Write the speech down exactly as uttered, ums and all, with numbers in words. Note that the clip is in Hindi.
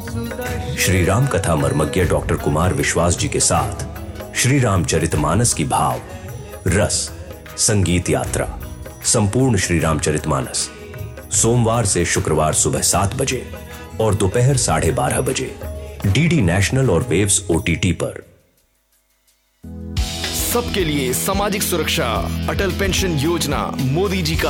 श्री राम कथा मर्मज्ञ डॉक्टर कुमार विश्वास जी के साथ श्री रामचरितमानस की भाव रस संगीत यात्रा संपूर्ण श्री रामचरितमानस सोमवार से शुक्रवार सुबह सात बजे और दोपहर साढ़े बारह बजे डीडी नेशनल और वेव्स ओटीटी पर। सबके लिए सामाजिक सुरक्षा, अटल पेंशन योजना मोदी जी का